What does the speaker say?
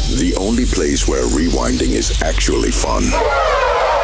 the only place where rewinding is actually fun.